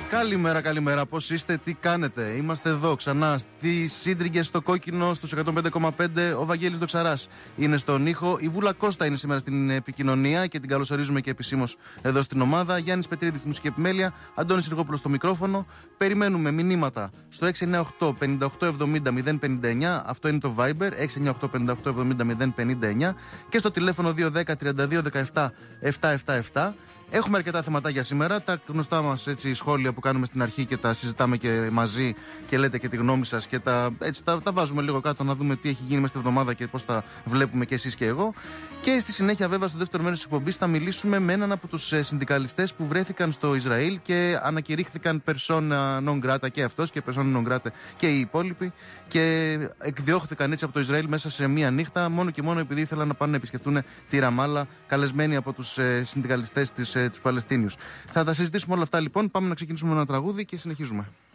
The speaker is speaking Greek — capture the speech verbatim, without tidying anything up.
Καλημέρα, καλημέρα. Πώς είστε, τι κάνετε? Είμαστε εδώ ξανά στις Σύντριγγες στο Κόκκινο, στους εκατόν πέντε κόμμα πέντε. Ο Βαγγέλης Δοξαράς είναι στον ήχο. Η Βούλα Κώστα είναι σήμερα στην επικοινωνία και την καλωσορίζουμε και επισήμως εδώ στην ομάδα. Γιάννης Πετρίδης στη μουσική επιμέλεια. Αντώνης Σιργόπουλος στο μικρόφωνο. Περιμένουμε μηνύματα στο έξι εννιά οκτώ πέντε οκτώ εβδομήντα μηδέν πενήντα εννιά. Αυτό είναι το Viber. έξι εννιά οκτώ πέντε οκτώ εβδομήντα μηδέν πενήντα εννιά. Και στο τηλέφωνο δύο ένα μηδέν τριάντα δύο δεκαεπτά επτακόσια εβδομήντα επτά. Έχουμε αρκετά θέματα για σήμερα. Τα γνωστά μας έτσι, σχόλια που κάνουμε στην αρχή και τα συζητάμε και μαζί και λέτε και τη γνώμη σας και τα, έτσι, τα, τα βάζουμε λίγο κάτω να δούμε τι έχει γίνει μέσα στη εβδομάδα και πώς τα βλέπουμε και εσείς και εγώ. Και στη συνέχεια, βέβαια, στο δεύτερο μέρος της εκπομπής θα μιλήσουμε με έναν από τους συνδικαλιστές που βρέθηκαν στο Ισραήλ και ανακηρύχθηκαν persona non grata και αυτός και persona non grata και οι υπόλοιποι. Και εκδιώχθηκαν έτσι από το Ισραήλ μέσα σε μία νύχτα, μόνο και μόνο επειδή ήθελαν να πάνε να επισκεφτούν τη Ραμάλα, καλεσμένοι από τους συνδικαλιστές της. Τους Παλαιστίνιους. Θα τα συζητήσουμε όλα αυτά λοιπόν. Πάμε να ξεκινήσουμε με ένα τραγούδι και συνεχίζουμε.